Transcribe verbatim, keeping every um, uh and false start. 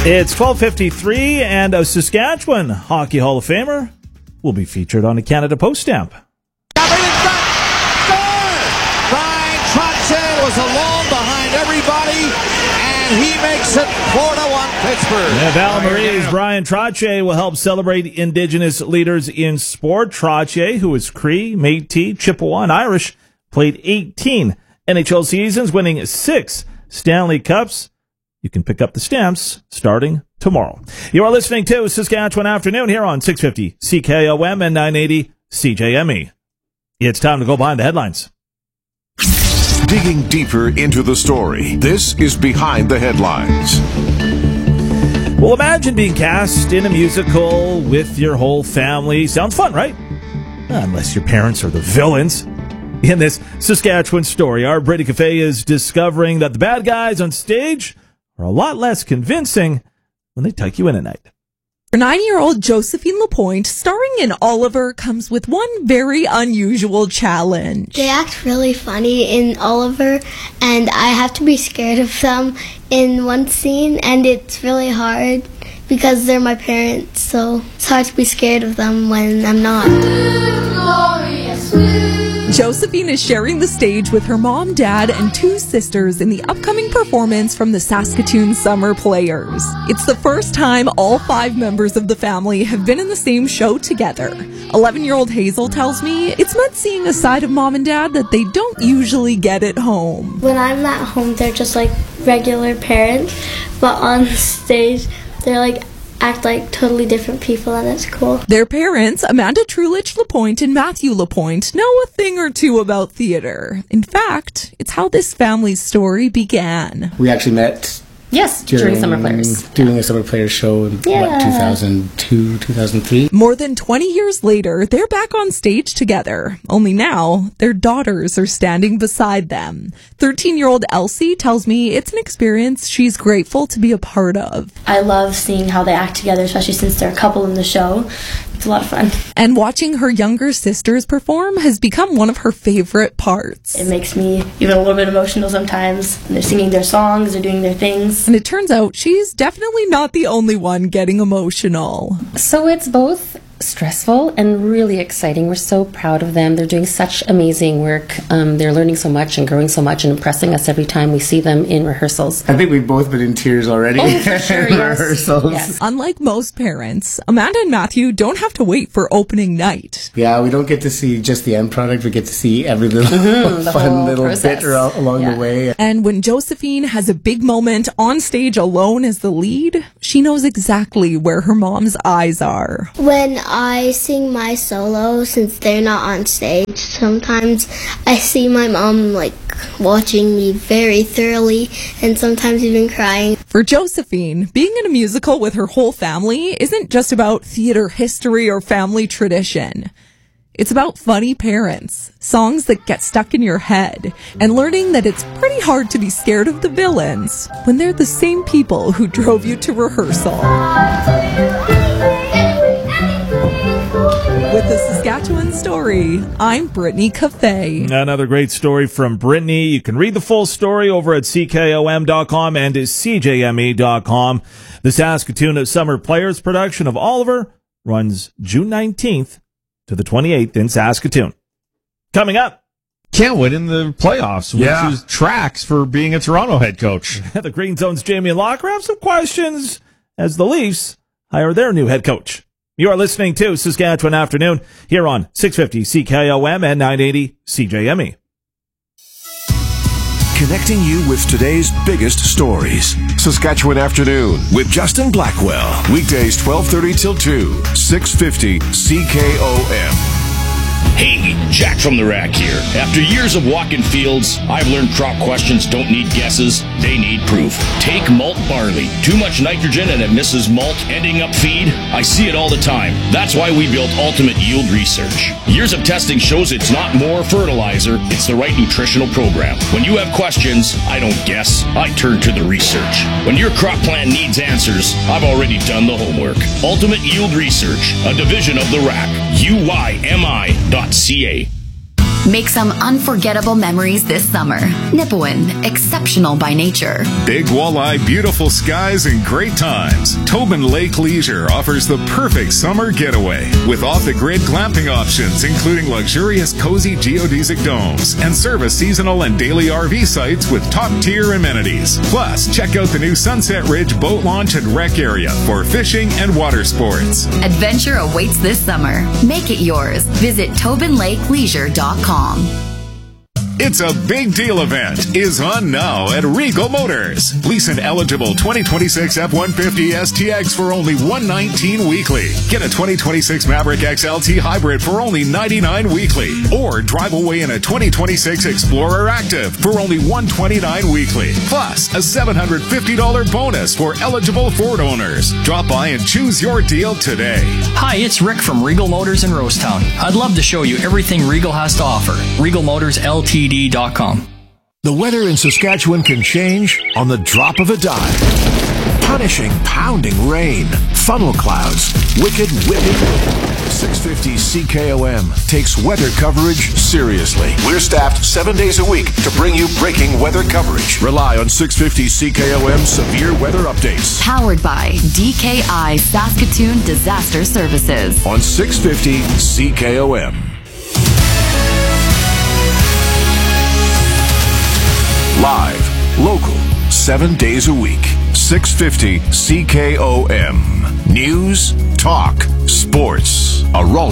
It's twelve fifty-three, and a Saskatchewan Hockey Hall of Famer will be featured on a Canada Post stamp. Brian Trottier was alone behind everybody, and he makes it four to one Pittsburgh. Yeah, Val Marie's Brian Trottier will help celebrate Indigenous leaders in sport. Trottier, who is Cree, Métis, Chippewa, and Irish, played eighteen N H L seasons, winning six Stanley Cups. You can pick up the stamps starting tomorrow. You are listening to Saskatchewan Afternoon here on six fifty C K O M and nine eighty C J M E. It's time to go behind the headlines. Digging deeper into the story, this is Behind the Headlines. Well, imagine being cast in a musical with your whole family. Sounds fun, right? Unless your parents are the villains. In this Saskatchewan story, our Brittany Cafe is discovering that the bad guys on stage are a lot less convincing when they tuck you in at night. Nine-year-old Josephine Lapointe, starring in Oliver, comes with one very unusual challenge. They act really funny in Oliver, and I have to be scared of them in one scene, and it's really hard because they're my parents, so it's hard to be scared of them when I'm not. Josephine is sharing the stage with her mom, dad, and two sisters in the upcoming performance from the Saskatoon Summer Players. It's the first time all five members of the family have been in the same show together. eleven-year-old Hazel tells me it's meant seeing a side of mom and dad that they don't usually get at home. When I'm at home, they're just like regular parents, but on stage, they're like act like totally different people, and it's cool. Their parents, Amanda Trulich Lapointe and Matthew Lapointe, know a thing or two about theater. In fact, it's how this family's story began. We actually met Yes, during, during Summer Players. Doing a Summer Players show in, yeah. what, two thousand two, two thousand three? More than twenty years later, they're back on stage together. Only now, their daughters are standing beside them. thirteen-year-old Elsie tells me it's an experience she's grateful to be a part of. I love seeing how they act together, especially since they're a couple in the show. It's a lot of fun. And watching her younger sisters perform has become one of her favorite parts. It makes me even a little bit emotional sometimes. They're singing their songs, they're doing their things. And it turns out she's definitely not the only one getting emotional. So it's both stressful and really exciting. We're so proud of them. They're doing such amazing work. Um, they're learning so much and growing so much and impressing us every time we see them in rehearsals. I think we've both been in tears already oh, for sure, in yes. rehearsals. Yes. Unlike most parents, Amanda and Matthew don't have to wait for opening night. Yeah, we don't get to see just the end product. We get to see every little mm-hmm, fun little process. bit al- along yeah. the way. And when Josephine has a big moment on stage alone as the lead, she knows exactly where her mom's eyes are. When I sing my solo, since they're not on stage, sometimes I see my mom like watching me very thoroughly and sometimes even crying. For Josephine, being in a musical with her whole family isn't just about theater history or family tradition. It's about funny parents, songs that get stuck in your head, and learning that it's pretty hard to be scared of the villains when they're the same people who drove you to rehearsal. With the Saskatchewan story, I'm Brittany Cafe. Another great story from Brittany. You can read the full story over at C K O M dot com and C J M E dot com. The Saskatoon Summer Players production of Oliver runs June nineteenth to the twenty-eighth in Saskatoon. Coming up. Can't win in the playoffs, which yeah. is tracks for being a Toronto head coach. The Green Zone's Jamie Locker have some questions as the Leafs hire their new head coach. You are listening to Saskatchewan Afternoon here on six fifty C K O M and nine eighty C J M E. Connecting you with today's biggest stories. Saskatchewan Afternoon with Justin Blackwell. Weekdays twelve thirty till two, six fifty C K O M. Hey, Jack from the Rack here. After years of walking fields, I've learned crop questions don't need guesses, they need proof. Take malt barley. Too much nitrogen and it misses malt, ending up feed. I see it all the time. That's why we built Ultimate Yield Research. Years of testing shows it's not more fertilizer, it's the right nutritional program. When you have questions, I don't guess, I turn to the research. When your crop plan needs answers, I've already done the homework. Ultimate Yield Research, a division of the Rack. U Y M I dot C A. Make some unforgettable memories this summer. Nipawin, exceptional by nature. Big walleye, beautiful skies, and great times. Tobin Lake Leisure offers the perfect summer getaway with off-the-grid glamping options, including luxurious cozy geodesic domes, and service seasonal and daily R V sites with top-tier amenities. Plus, check out the new Sunset Ridge boat launch and rec area for fishing and water sports. Adventure awaits this summer. Make it yours. Visit tobin lake leisure dot com. It's a Big Deal event is on now at Regal Motors. Lease an eligible twenty twenty-six F one fifty S T X for only one hundred nineteen dollars weekly. Get a twenty twenty-six Maverick X L T Hybrid for only ninety-nine dollars weekly. Or drive away in a twenty twenty-six Explorer Active for only one hundred twenty-nine dollars weekly. Plus, a seven hundred fifty dollars bonus for eligible Ford owners. Drop by and choose your deal today. Hi, it's Rick from Regal Motors in Rosetown. I'd love to show you everything Regal has to offer. Regal Motors L T D dot com. The weather in Saskatchewan can change on the drop of a dime. Punishing, pounding rain, funnel clouds, wicked whipping wind. six fifty C K O M takes weather coverage seriously. We're staffed seven days a week to bring you breaking weather coverage. Rely on six fifty C K O M severe weather updates. Powered by D K I Saskatoon Disaster Services. On six fifty C K O M. Live, local, seven days a week. six fifty C K O M. News, talk, sports. A Ralton